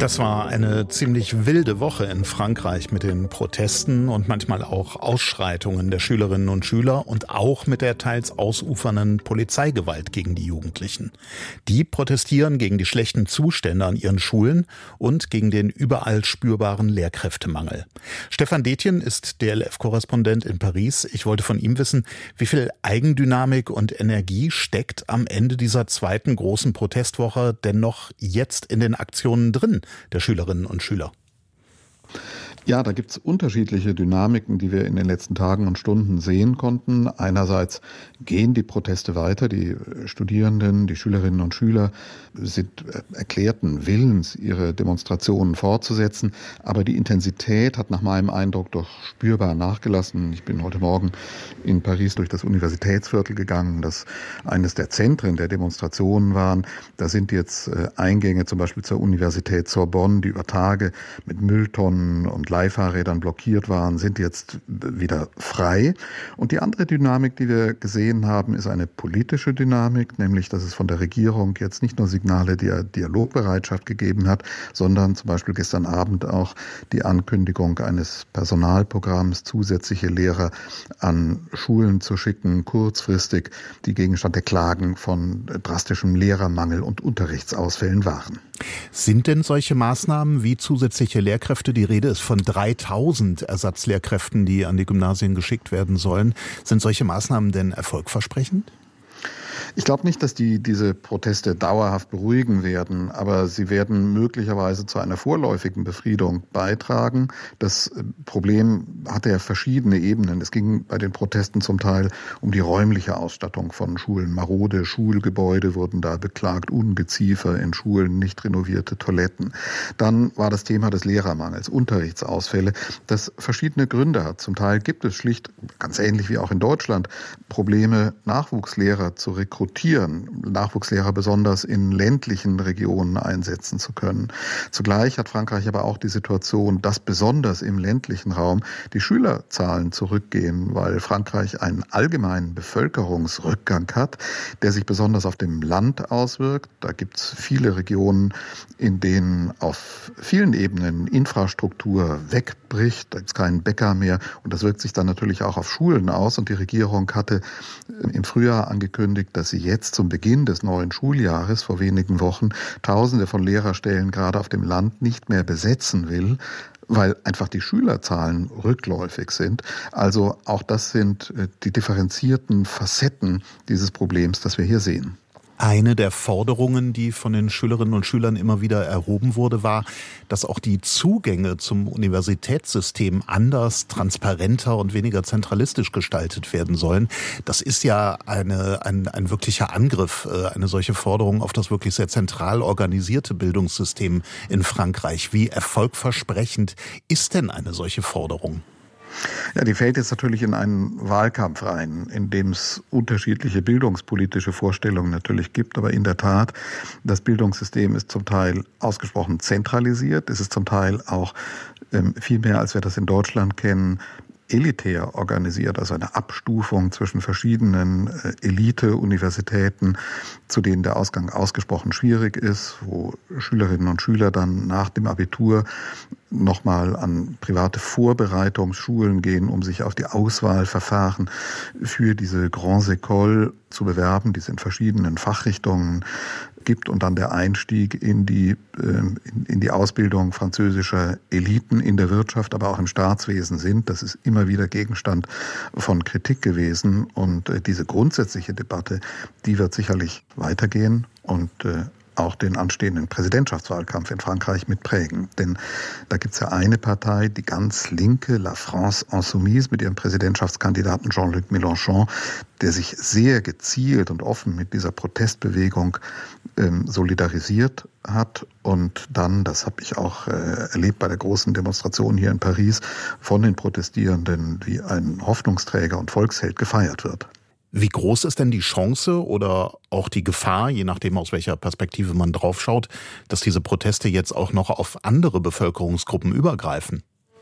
Das war eine ziemlich wilde Woche in Frankreich mit den Protesten und manchmal auch Ausschreitungen der Schülerinnen und Schüler und auch mit der teils ausufernden Polizeigewalt gegen die Jugendlichen. Die protestieren gegen die schlechten Zustände an ihren Schulen und gegen den überall spürbaren Lehrkräftemangel. Stefan Detjen ist DLF-Korrespondent in Paris. Ich wollte von ihm wissen, wie viel Eigendynamik und Energie steckt am Ende dieser zweiten großen Protestwoche denn noch jetzt in den Aktionen drin der Schülerinnen und Schüler? Ja, da gibt's unterschiedliche Dynamiken, die wir in den letzten Tagen und Stunden sehen konnten. Einerseits gehen die Proteste weiter. Die Studierenden, die Schülerinnen und Schüler sind erklärten Willens, ihre Demonstrationen fortzusetzen. Aber die Intensität hat nach meinem Eindruck doch spürbar nachgelassen. Ich bin heute Morgen in Paris durch das Universitätsviertel gegangen, das eines der Zentren der Demonstrationen waren. Da sind jetzt Eingänge zum Beispiel zur Universität Sorbonne, die über Tage mit Mülltonnen und Leihfahrrädern blockiert waren, sind jetzt wieder frei. Und die andere Dynamik, die wir gesehen haben, ist eine politische Dynamik, nämlich, dass es von der Regierung jetzt nicht nur Signale der Dialogbereitschaft gegeben hat, sondern zum Beispiel gestern Abend auch die Ankündigung eines Personalprogramms, zusätzliche Lehrer an Schulen zu schicken, kurzfristig, die Gegenstand der Klagen von drastischem Lehrermangel und Unterrichtsausfällen waren. Sind denn solche Maßnahmen wie zusätzliche Lehrkräfte, die Rede ist von 3000 Ersatzlehrkräften, die an die Gymnasien geschickt werden sollen, sind solche Maßnahmen denn erfolgversprechend? Ich glaube nicht, dass diese Proteste dauerhaft beruhigen werden, aber sie werden möglicherweise zu einer vorläufigen Befriedung beitragen. Das Problem hatte ja verschiedene Ebenen. Es ging bei den Protesten zum Teil um die räumliche Ausstattung von Schulen. Marode Schulgebäude wurden da beklagt, Ungeziefer in Schulen, nicht renovierte Toiletten. Dann war das Thema des Lehrermangels, Unterrichtsausfälle, das verschiedene Gründe hat. Zum Teil gibt es schlicht, ganz ähnlich wie auch in Deutschland, Probleme, Nachwuchslehrer zu rekrutieren, Nachwuchslehrer besonders in ländlichen Regionen einsetzen zu können. Zugleich hat Frankreich aber auch die Situation, dass besonders im ländlichen Raum die Schülerzahlen zurückgehen, weil Frankreich einen allgemeinen Bevölkerungsrückgang hat, der sich besonders auf dem Land auswirkt. Da gibt es viele Regionen, in denen auf vielen Ebenen Infrastruktur wegbricht, da gibt es keinen Bäcker mehr und das wirkt sich dann natürlich auch auf Schulen aus und die Regierung hatte im Frühjahr angekündigt, dass sie jetzt zum Beginn des neuen Schuljahres vor wenigen Wochen Tausende von Lehrerstellen gerade auf dem Land nicht mehr besetzen will, weil einfach die Schülerzahlen rückläufig sind. Also auch das sind die differenzierten Facetten dieses Problems, das wir hier sehen. Eine der Forderungen, die von den Schülerinnen und Schülern immer wieder erhoben wurde, war, dass auch die Zugänge zum Universitätssystem anders, transparenter und weniger zentralistisch gestaltet werden sollen. Das ist ja ein wirklicher Angriff, eine solche Forderung auf das wirklich sehr zentral organisierte Bildungssystem in Frankreich. Wie erfolgversprechend ist denn eine solche Forderung? Ja, die fällt jetzt natürlich in einen Wahlkampf rein, in dem es unterschiedliche bildungspolitische Vorstellungen natürlich gibt. Aber in der Tat, das Bildungssystem ist zum Teil ausgesprochen zentralisiert. Es ist zum Teil auch viel mehr, als wir das in Deutschland kennen, elitär organisiert, also eine Abstufung zwischen verschiedenen Elite-Universitäten, zu denen der Ausgang ausgesprochen schwierig ist, wo Schülerinnen und Schüler dann nach dem Abitur nochmal an private Vorbereitungsschulen gehen, um sich auf die Auswahlverfahren für diese Grandes Écoles zu bewerben, die es in verschiedenen Fachrichtungen gibt und dann der Einstieg in die Ausbildung französischer Eliten in der Wirtschaft, aber auch im Staatswesen sind. Das ist immer wieder Gegenstand von Kritik gewesen und diese grundsätzliche Debatte, die wird sicherlich weitergehen und auch den anstehenden Präsidentschaftswahlkampf in Frankreich mitprägen. Denn da gibt es ja eine Partei, die ganz linke, La France Insoumise, mit ihrem Präsidentschaftskandidaten Jean-Luc Mélenchon, der sich sehr gezielt und offen mit dieser Protestbewegung solidarisiert hat und dann, das habe ich auch erlebt bei der großen Demonstration hier in Paris, von den Protestierenden wie ein Hoffnungsträger und Volksheld gefeiert wird. Wie groß ist denn die Chance oder auch die Gefahr, je nachdem aus welcher Perspektive man draufschaut, dass diese Proteste jetzt auch noch auf andere Bevölkerungsgruppen übergreifen?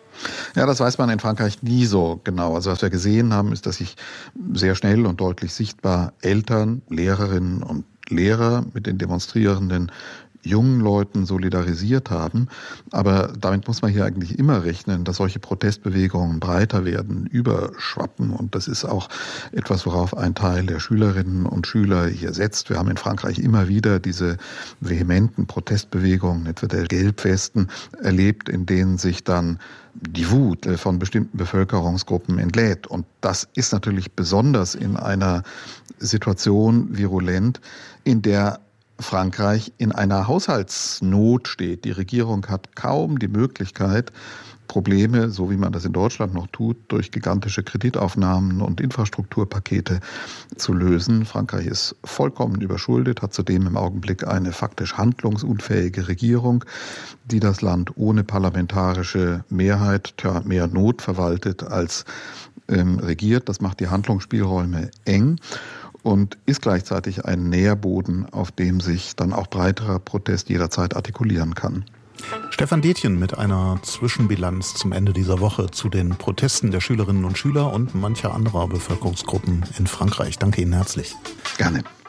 Ja, das weiß man in Frankreich nie so genau. Also was wir gesehen haben, ist, dass sich sehr schnell und deutlich sichtbar Eltern, Lehrerinnen und Lehrer mit den Demonstrierenden jungen Leuten solidarisiert haben. Aber damit muss man hier eigentlich immer rechnen, dass solche Protestbewegungen breiter werden, überschwappen. Und das ist auch etwas, worauf ein Teil der Schülerinnen und Schüler hier setzt. Wir haben in Frankreich immer wieder diese vehementen Protestbewegungen, etwa der Gelbwesten, erlebt, in denen sich dann die Wut von bestimmten Bevölkerungsgruppen entlädt. Und das ist natürlich besonders in einer Situation virulent, in der Frankreich in einer Haushaltsnot steht. Die Regierung hat kaum die Möglichkeit, Probleme, so wie man das in Deutschland noch tut, durch gigantische Kreditaufnahmen und Infrastrukturpakete zu lösen. Frankreich ist vollkommen überschuldet, hat zudem im Augenblick eine faktisch handlungsunfähige Regierung, die das Land ohne parlamentarische Mehrheit mehr Not verwaltet als regiert. Das macht die Handlungsspielräume eng und ist gleichzeitig ein Nährboden, auf dem sich dann auch breiterer Protest jederzeit artikulieren kann. Stefan Detjen mit einer Zwischenbilanz zum Ende dieser Woche zu den Protesten der Schülerinnen und Schüler und mancher anderer Bevölkerungsgruppen in Frankreich. Danke Ihnen herzlich. Gerne.